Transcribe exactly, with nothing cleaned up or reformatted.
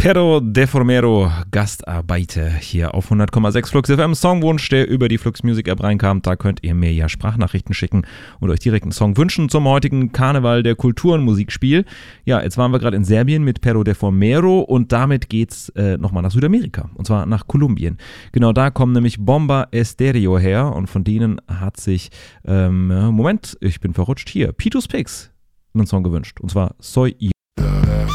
Pero Deformero, Gastarbeiter hier auf hundert Komma sechs Flux F M. Songwunsch, der über die Flux Music App reinkam. Da könnt ihr mir ja Sprachnachrichten schicken und euch direkt einen Song wünschen zum heutigen Karneval der Kulturen Musikspiel. Ja, jetzt waren wir gerade in Serbien mit Pero Deformero und damit geht's äh, nochmal nach Südamerika und zwar nach Kolumbien. Genau da kommen nämlich Bomba Estéreo her und von denen hat sich, ähm, Moment, ich bin verrutscht, hier, Pitus Pix einen Song gewünscht und zwar Soy